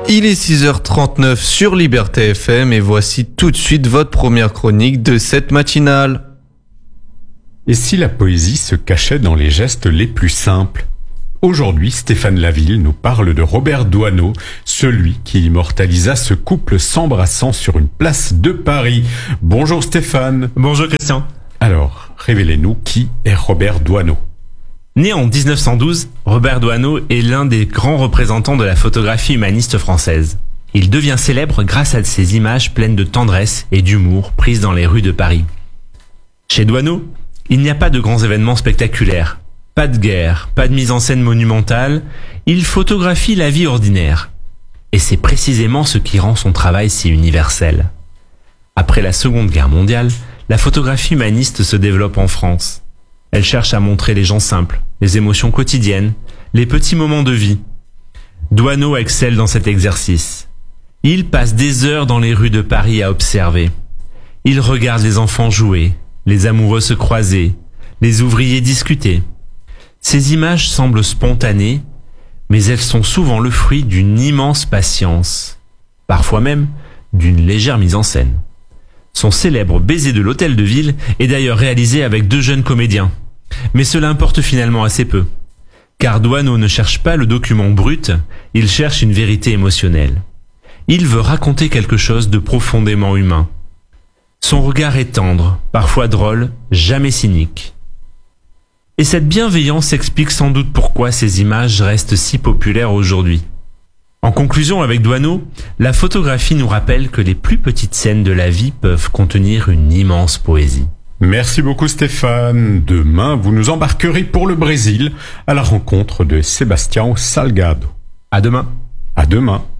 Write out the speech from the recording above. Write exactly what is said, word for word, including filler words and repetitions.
Il est six heures trente-neuf sur Liberté F M et voici tout de suite votre première chronique de cette matinale. Et si la poésie se cachait dans les gestes les plus simples ? Aujourd'hui, Stéphane Laville nous parle de Robert Doisneau, celui qui immortalisa ce couple s'embrassant sur une place de Paris. Bonjour Stéphane. Bonjour Christian. Alors, révélez-nous qui est Robert Doisneau. Né en dix-neuf cent douze, Robert Doisneau est l'un des grands représentants de la photographie humaniste française. Il devient célèbre grâce à ses images pleines de tendresse et d'humour prises dans les rues de Paris. Chez Doisneau, il n'y a pas de grands événements spectaculaires, pas de guerre, pas de mise en scène monumentale, il photographie la vie ordinaire. Et c'est précisément ce qui rend son travail si universel. Après la Seconde Guerre mondiale, la photographie humaniste se développe en France. Elle cherche à montrer les gens simples, les émotions quotidiennes, les petits moments de vie. Doisneau excelle dans cet exercice. Il passe des heures dans les rues de Paris à observer. Il regarde les enfants jouer, les amoureux se croiser, les ouvriers discuter. Ces images semblent spontanées, mais elles sont souvent le fruit d'une immense patience, parfois même d'une légère mise en scène. Son célèbre baiser de l'hôtel de ville est d'ailleurs réalisé avec deux jeunes comédiens. Mais cela importe finalement assez peu. Car Doisneau ne cherche pas le document brut, il cherche une vérité émotionnelle. Il veut raconter quelque chose de profondément humain. Son regard est tendre, parfois drôle, jamais cynique. Et cette bienveillance explique sans doute pourquoi ces images restent si populaires aujourd'hui. En conclusion avec Doisneau, la photographie nous rappelle que les plus petites scènes de la vie peuvent contenir une immense poésie. Merci beaucoup Stéphane. Demain, vous nous embarquerez pour le Brésil à la rencontre de Sebastião Salgado. À demain. À demain.